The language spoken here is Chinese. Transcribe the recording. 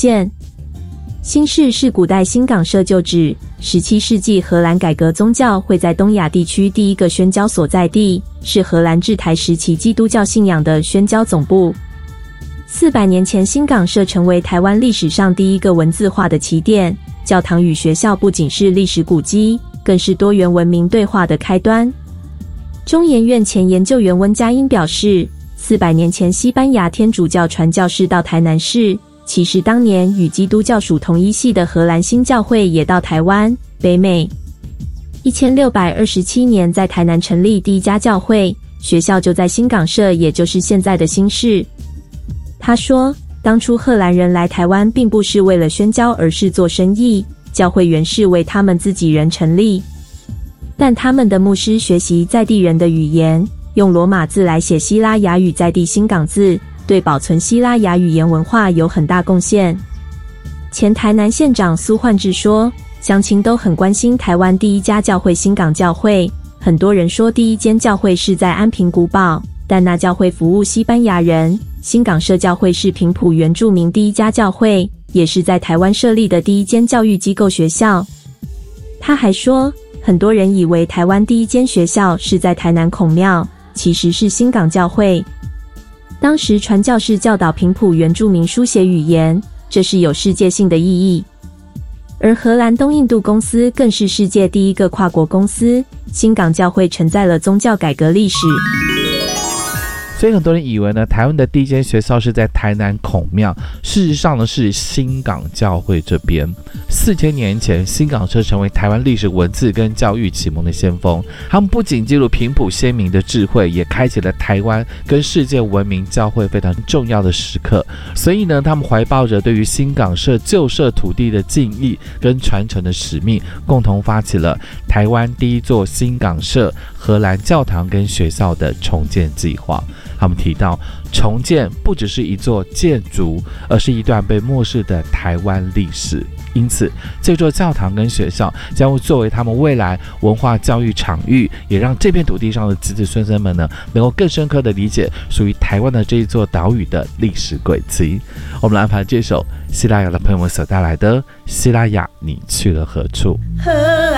现。新市是古代新港社旧址，17世纪荷兰改革宗教会在东亚地区第一个宣教所在地，是荷兰治台时期基督教信仰的宣教总部。400年前，新港社成为台湾历史上第一个文字化的起点。教堂与学校不仅是历史古迹，更是多元文明对话的开端。中研院前研究员温嘉英表示，400年前西班牙天主教传教士到台南市，其实当年与基督教属同一系的荷兰新教会也到台湾、北美。1627年在台南成立第一家教会，学校就在新港社，也就是现在的新市。他说，当初荷兰人来台湾并不是为了宣教，而是做生意，教会原是为他们自己人成立。但他们的牧师学习在地人的语言，用罗马字来写希腊雅语在地新港字，对保存希腊雅语言文化有很大贡献。前台南县长苏焕智说，乡亲都很关心台湾第一家教会新港教会，很多人说第一间教会是在安平古堡，但那教会服务西班牙人。新港社教会是平埔原住民第一家教会，也是在台湾设立的第一间教育机构学校。他还说，很多人以为台湾第一间学校是在台南孔庙，其实是新港教会。当时传教士教导平埔原住民书写语言，这是有世界性的意义。而荷兰东印度公司更是世界第一个跨国公司，新港教会承载了宗教改革历史。 所以很多人以为呢，台湾的第一间学校是在台南孔庙，事实上呢是新港教会这边。4000年前，新港社成为台湾历史文字跟教育启蒙的先锋。他们不仅记录平埔先民的智慧，也开启了台湾跟世界文明教会非常重要的时刻。所以呢，他们怀抱着对于新港社旧社土地的敬意跟传承的使命，共同发起了台湾第一座新港社荷兰教堂跟学校的重建计划。他们提到，重建不只是一座建筑，而是一段被漠视的台湾历史。因此，这座教堂跟学校将会作为他们未来文化教育场域，也让这片土地上的子子孙孙们呢，能够更深刻的理解属于台湾的这一座岛屿的历史轨迹。我们来安排这首希拉雅的朋友们所带来的《希拉雅，你去了何处》。